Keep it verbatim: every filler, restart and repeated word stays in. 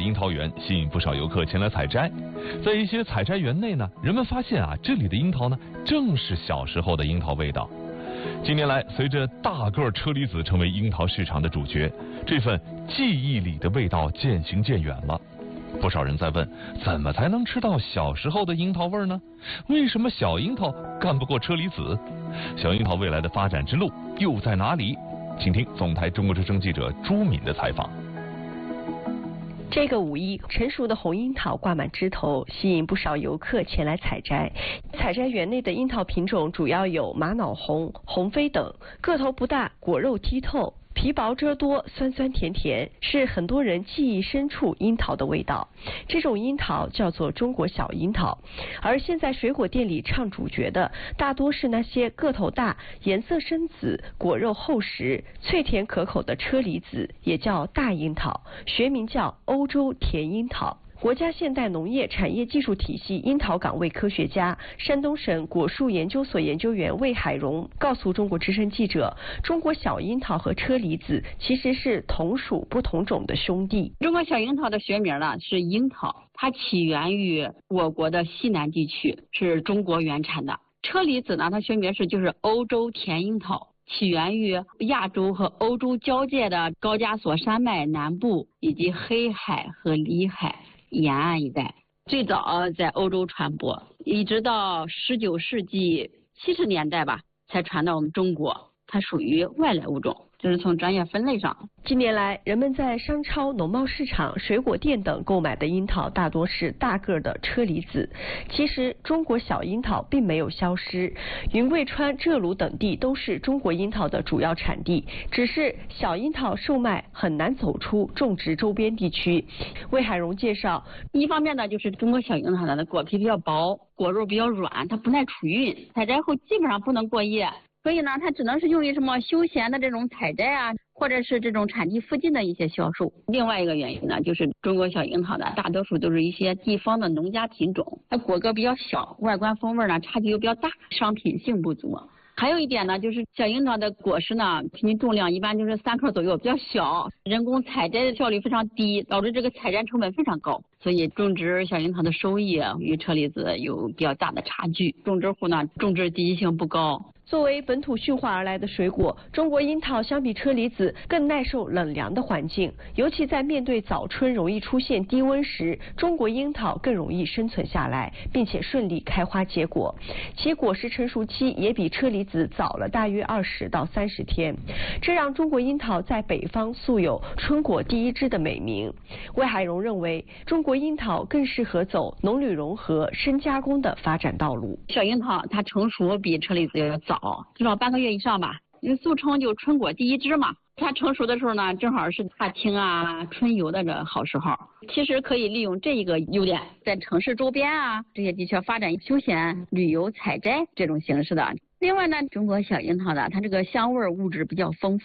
樱桃园吸引不少游客前来采摘。在一些采摘园内呢，人们发现啊，这里的樱桃呢，正是小时候的樱桃味道。近年来，随着大个车厘子成为樱桃市场的主角，这份记忆里的味道渐行渐远了。不少人在问，怎么才能吃到小时候的樱桃味呢？为什么小樱桃干不过车厘子？小樱桃未来的发展之路又在哪里？请听总台中国之声记者朱敏的采访。 这个五一，成熟的红樱桃挂满枝头，吸引不少游客前来采摘。采摘园内的樱桃品种主要有玛瑙红、红飞等，个头不大，果肉剔透，皮薄汁多，酸酸甜甜，是很多人记忆深处樱桃的味道。这种樱桃叫做中国小樱桃。而现在水果店里唱主角的，大多是那些个头大、颜色深紫、果肉厚实、脆甜可口的车厘子，也叫大樱桃，学名叫欧洲甜樱桃。国家现代农业产业技术体系樱桃岗位科学家、山东省果树研究所研究员魏海荣告诉中国之声记者，中国小樱桃和车厘子其实是同属不同种的兄弟。 中国小樱桃的学名呢是樱桃，它起源于我国的西南地区，是中国原产的。车厘子呢，它学名是就是欧洲甜樱桃，起源于亚洲和欧洲交界的高加索山脉南部以及黑海和里海沿岸一带，最早在欧洲传播，一直到十九世纪七十年代吧，才传到我们中国。它属于外来物种，就是从专业分类上。 近年来，人们在商超、农贸市场、水果店等购买的樱桃大多是大个的车厘子。其实，中国小樱桃并没有消失，云贵川、浙鲁等地都是中国樱桃的主要产地，只是小樱桃售卖很难走出种植周边地区。魏海荣介绍， 一方面呢，就是中国小樱桃的果皮比较薄，果肉比较软，它不耐储运，采摘后基本上不能过夜。所以呢，它只能是用于什么休闲的这种采摘啊，或者是这种产地附近的一些销售。另外一个原因呢，就是中国小樱桃的大多数都是一些地方的农家品种，它果个比较小，外观风味呢差距又比较大，商品性不足。还有一点呢，就是小樱桃的果实呢，平均重量一般就是三克左右，比较小，人工采摘的效率非常低，导致这个采摘成本非常高，所以种植小樱桃的收益与车厘子有比较大的差距。种植户呢，种植积极性不高。 作为本土驯化而来的水果，中国樱桃相比车厘子更耐受冷凉的环境，尤其在面对早春容易出现低温时，中国樱桃更容易生存下来，并且顺利开花结果。其果实成熟期也比车厘子早了大约二十到三十天，这让中国樱桃在北方素有春果第一枝的美名。魏海荣认为，中国樱桃更适合走农旅融合、深加工的发展道路。 小樱桃它成熟比车厘子要早。至少半个月以上吧，因为俗称就春果第一枝嘛。它成熟的时候呢，正好是踏青啊、春游的这好时候。其实可以利用这一个优点，在城市周边啊这些地区发展休闲旅游采摘这种形式的。另外呢，中国小樱桃的它这个香味物质比较丰